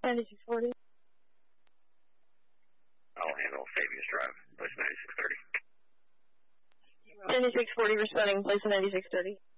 9640. I'll handle Fabius Drive, place 9630. 9640 responding, place 9630.